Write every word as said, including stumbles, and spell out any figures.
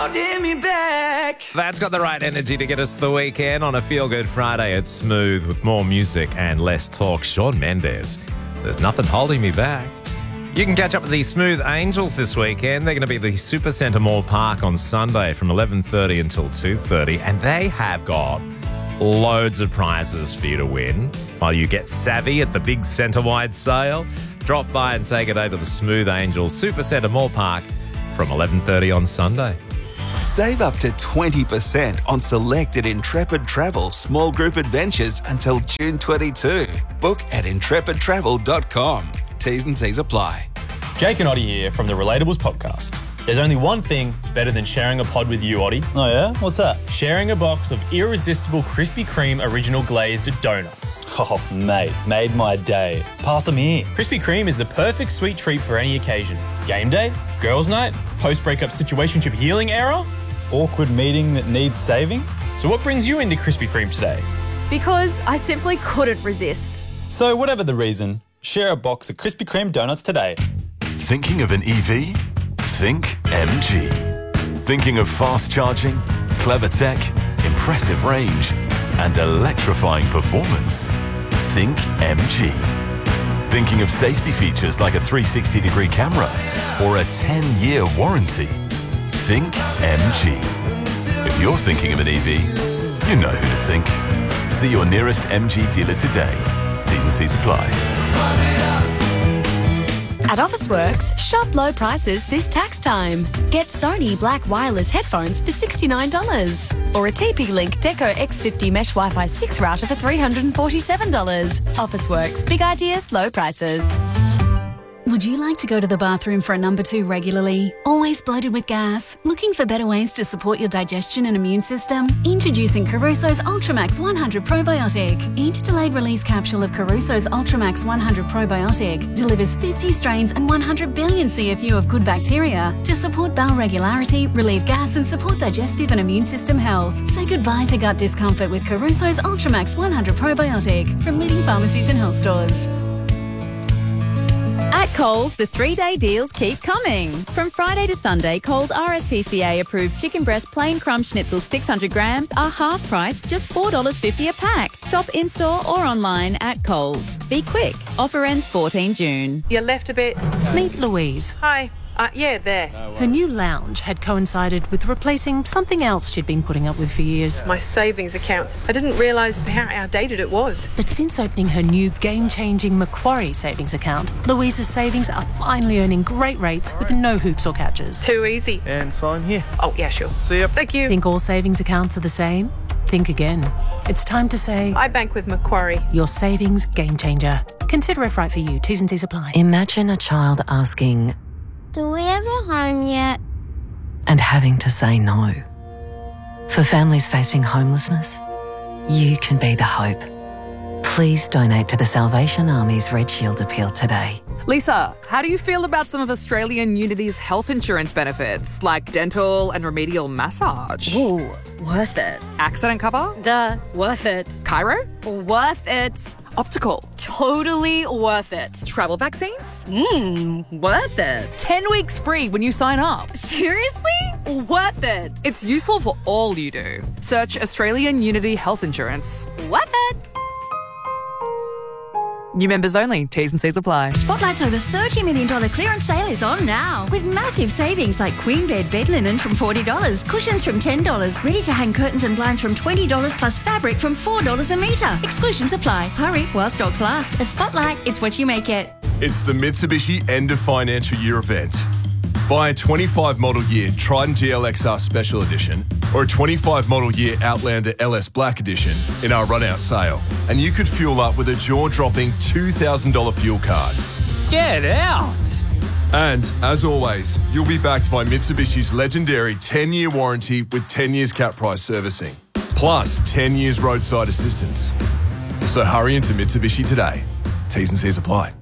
Holding me back. That's got the right energy to get us to the weekend on a feel-good Friday. It's smooth with more music and less talk. Shawn Mendes, there's nothing holding me back. You can catch up with the Smooth Angels this weekend. They're going to be at the Supercentre Mall Park on Sunday from eleven thirty until two thirty, and they have got loads of prizes for you to win while you get savvy at the big centre-wide sale. Drop by and say good day to the Smooth Angels, Supercentre Mall Park from eleven thirty on Sunday. Save up to twenty percent on selected Intrepid Travel small group adventures until June twenty-second. Book at intrepid travel dot com. T's and C's apply. Jake and Oddie here from the Relatables podcast. There's only one thing better than sharing a pod with you, Oddie. Oh yeah? What's that? Sharing a box of irresistible Krispy Kreme original glazed donuts. Oh, mate, made my day. Pass them here. Krispy Kreme is the perfect sweet treat for any occasion. Game day, girls' night, post-breakup situationship healing era. Awkward meeting that needs saving? So what brings you into Krispy Kreme today? Because I simply couldn't resist. So whatever the reason, share a box of Krispy Kreme donuts today. Thinking of an E V? Think M G. Thinking of fast charging, clever tech, impressive range, and electrifying performance? Think M G. Thinking of safety features like a three hundred sixty degree camera or a ten year warranty? Think M G. If you're thinking of an E V, you know who to think. See your nearest M G dealer today. T's and C's apply. At Officeworks, shop low prices this tax time. Get Sony Black Wireless headphones for sixty-nine dollars. Or a T P-Link Deco X fifty Mesh Wi-Fi six router for three hundred forty-seven dollars. Officeworks, big ideas, low prices. Would you like to go to the bathroom for a number two regularly? Always bloated with gas? Looking for better ways to support your digestion and immune system? Introducing Caruso's Ultramax one hundred Probiotic. Each delayed release capsule of Caruso's Ultramax one hundred Probiotic delivers fifty strains and one hundred billion C F U of good bacteria to support bowel regularity, relieve gas and support digestive and immune system health. Say goodbye to gut discomfort with Caruso's Ultramax one hundred Probiotic from leading pharmacies and health stores. At Coles, the three-day deals keep coming. From Friday to Sunday, Coles R S P C A-approved chicken breast plain crumb schnitzels six hundred grams are half price, just four dollars fifty a pack. Shop in-store or online at Coles. Be quick. Offer ends fourteenth of June. You left a bit. Meet Louise. Hi. Uh, yeah, there. Her new lounge had coincided with replacing something else she'd been putting up with for years. My savings account. I didn't realise how outdated it was. But since opening her new game-changing Macquarie savings account, Louise's savings are finally earning great rates with no hoops or catches. Too easy. And sign here. Oh, yeah, sure. See ya. Thank you. Think all savings accounts are the same? Think again. It's time to say... I bank with Macquarie. Your savings game changer. Consider if right for you. T's and C's apply. Imagine a child asking... Do we have a home yet? And having to say no. For families facing homelessness, you can be the hope. Please donate to the Salvation Army's Red Shield appeal today. Lisa, how do you feel about some of Australian Unity's health insurance benefits, like dental and remedial massage? Ooh, worth it. Accident cover? Duh, worth it. Chiro? Worth it. Optical? Totally worth it. Travel vaccines? Mmm, worth it. ten weeks free when you sign up. Seriously? Worth it. It's useful for all you do. Search Australian Unity Health Insurance. Worth it. New members only. T's and C's apply. Spotlight's over thirty million dollars clearance sale is on now. With massive savings like Queen Bed bed linen from forty dollars, cushions from ten dollars, ready-to-hang curtains and blinds from twenty dollars plus fabric from four dollars a metre. Exclusions apply. Hurry while stocks last. At Spotlight, it's what you make it. It's the Mitsubishi End of Financial Year event. Buy a twenty-five model year Triton G L X R Special Edition or a twenty-five model year Outlander L S Black Edition in our run-out sale, and you could fuel up with a jaw-dropping two thousand dollars fuel card. Get out! And, as always, you'll be backed by Mitsubishi's legendary ten year warranty with ten years cap price servicing, plus ten years roadside assistance. So hurry into Mitsubishi today. T's and C's apply.